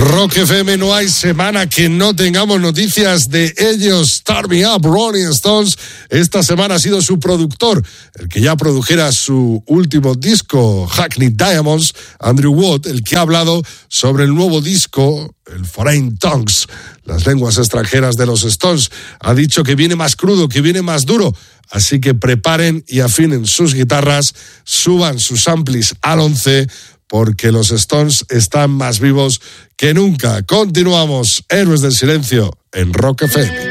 Rock FM, no hay semana que no tengamos noticias de ellos. Start Me Up, Rolling Stones. Esta semana ha sido su productor, el que ya produjera su último disco, Hackney Diamonds, Andrew Watt, el que ha hablado sobre el nuevo disco, el Foreign Tongues, las lenguas extranjeras de los Stones. Ha dicho que viene más crudo, que viene más duro. Así que preparen y afinen sus guitarras, suban sus amplis al 11, porque los Stones están más vivos que nunca. Continuamos, Héroes del Silencio, en Rock FM.